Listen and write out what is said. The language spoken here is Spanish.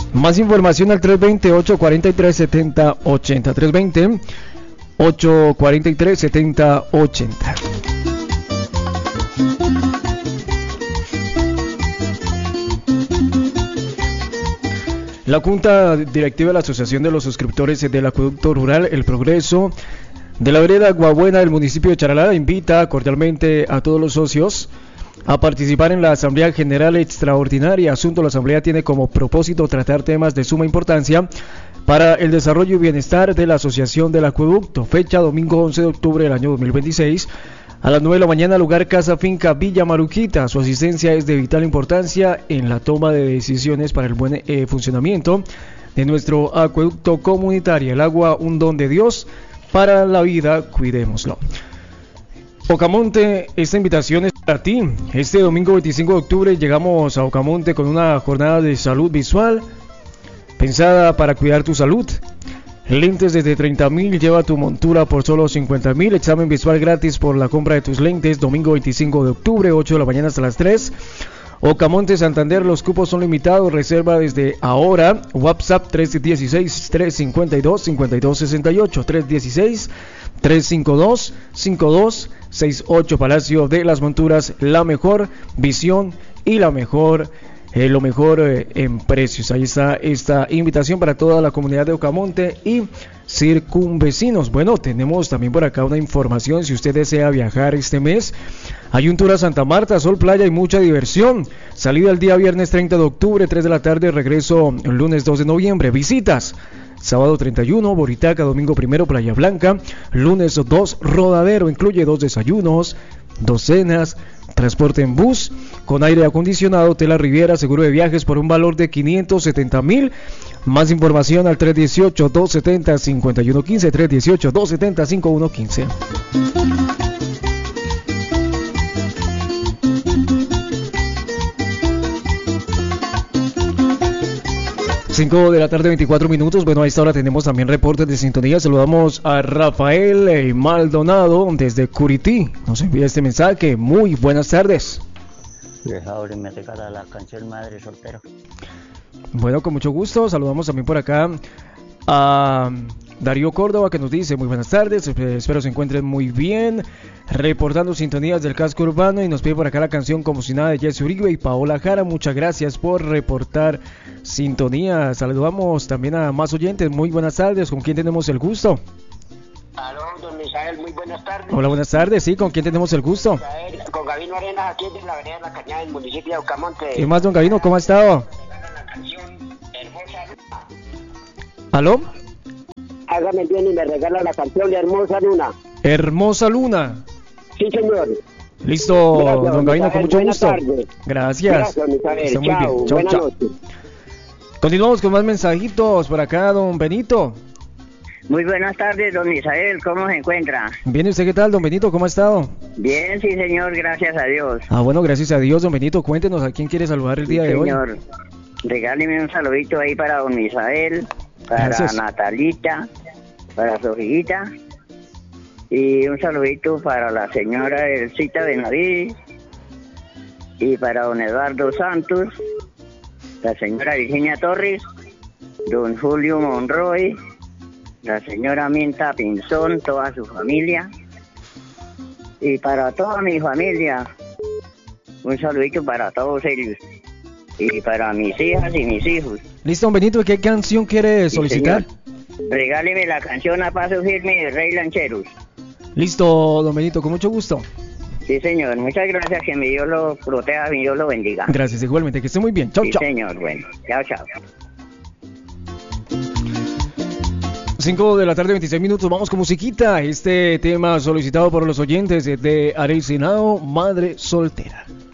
Más información al 320-843-7080. 320-843-7080. La Junta Directiva de la Asociación de los Suscriptores del Acueducto Rural El Progreso de la vereda Guabuena del municipio de Charalá invita cordialmente a todos los socios a participar en la Asamblea General Extraordinaria. Asunto: la Asamblea tiene como propósito tratar temas de suma importancia para el desarrollo y bienestar de la Asociación del Acueducto. Fecha: domingo 11 de octubre del año 2026. A las 9 de la mañana, lugar Casa Finca Villa Maruquita. Su asistencia es de vital importancia en la toma de decisiones para el buen funcionamiento de nuestro acueducto comunitario. El agua, un don de Dios para la vida, cuidémoslo. Ocamonte, esta invitación es para ti. Este domingo 25 de octubre llegamos a Ocamonte con una jornada de salud visual pensada para cuidar tu salud. Lentes desde 30.000, lleva tu montura por solo 50.000, examen visual gratis por la compra de tus lentes, domingo 25 de octubre, 8 de la mañana hasta las 3. Ocamonte, Santander, los cupos son limitados, reserva desde ahora, WhatsApp 316-352-5268, 316-352-5268, Palacio de las Monturas, la mejor visión y la mejor lo mejor en precios. Ahí está esta invitación para toda la comunidad de Ocamonte y circunvecinos. Bueno, tenemos también por acá una información. Si usted desea viajar este mes, hay un tour a Santa Marta, sol, playa y mucha diversión. Salida el día viernes 30 de octubre, 3 de la tarde, regreso el lunes 2 de noviembre. Visitas: sábado 31, Boritaca, domingo 1, Playa Blanca, lunes 2, Rodadero, incluye 2 desayunos, 2 cenas, transporte en bus con aire acondicionado, Hotel La Riviera, seguro de viajes por un valor de 570.000. Más información al 318-270-5115, 318-270-5115. 5 de la tarde, 24 minutos. Bueno, a esta hora tenemos también reportes de sintonía. Saludamos a Rafael Maldonado desde Curití. Nos envía este mensaje. Muy buenas tardes. Ahora me regala la canción Madre Soltera. Bueno, con mucho gusto. Saludamos también por acá a Darío Córdoba, que nos dice: muy buenas tardes, espero se encuentren muy bien, reportando sintonías del casco urbano, y nos pide por acá la canción Como si nada de Jesse Uribe y Paola Jara. Muchas gracias por reportar sintonía. Saludamos también a más oyentes. Muy buenas tardes, ¿con quién tenemos el gusto? Aló, don Misael, muy buenas tardes. Hola, buenas tardes, sí, ¿con quién tenemos el gusto? Misael, con Gabino Arenas, aquí en la vereda de La Cañada, del municipio de Ocamonte. ¿Qué más, don Gabino? ¿Cómo ha estado? La canción Hermosa Luna. ¿Aló? Hágame el bien y me regala la canción de Hermosa Luna. Hermosa Luna. Sí, señor. Listo, Gracias, don Gabino, con mucho gusto. tardes. Gracias. Gracias, Misael. Está muy Chao, bien. Chao, buenas chao. noches. Continuamos con más mensajitos por acá, don Benito. Muy buenas tardes, don Misael, ¿cómo se encuentra? Bien, ¿y usted qué tal, don Benito? ¿Cómo ha estado? Bien, sí, señor, gracias a Dios. Ah, bueno, gracias a Dios, don Benito. Cuéntenos a quién quiere saludar el día de hoy. Señor, regáleme un saludito ahí para don Misael, para Gracias. Natalita, para Sofijita, y un saludito para la señora Elcita Benavides, y para don Eduardo Santos, la señora Virginia Torres, don Julio Monroy, la señora Minta Pinzón, toda su familia, y para toda mi familia, un saludito para todos ellos, y para mis hijas y mis hijos. Listo, don Benito, ¿qué canción quiere solicitar? Sí, regáleme la canción A Paso Firme de Rey Lancheros. Listo, don Benito, con mucho gusto. Sí, señor, muchas gracias, que mi Dios lo proteja, mi Dios lo bendiga. Gracias, igualmente, que esté muy bien. Chao, Sí, chao. señor, bueno, chao, chao. 5 de la tarde, 26 minutos, vamos con musiquita. Este tema solicitado por los oyentes de Arel Senado, Madre Soltera.